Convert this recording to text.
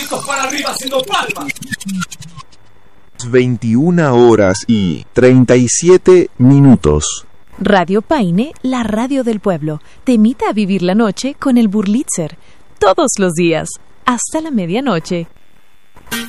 manitos para arriba haciendo palmas. 21:37. Radio Paine, la radio del pueblo, te invita a vivir la noche con el Burlitzer. Todos los días, hasta la medianoche.